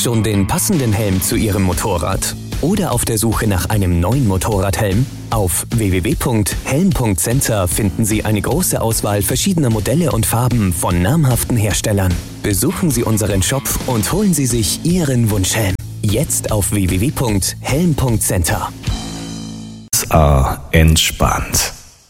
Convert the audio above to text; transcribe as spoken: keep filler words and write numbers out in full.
Schon den passenden Helm zu Ihrem Motorrad? Oder auf der Suche nach einem neuen Motorradhelm? Auf w w w punkt helm punkt center finden Sie eine große Auswahl verschiedener Modelle und Farben von namhaften Herstellern. Besuchen Sie unseren Shop und holen Sie sich Ihren Wunschhelm. Jetzt auf w w w punkt helm punkt center. S A entspannt.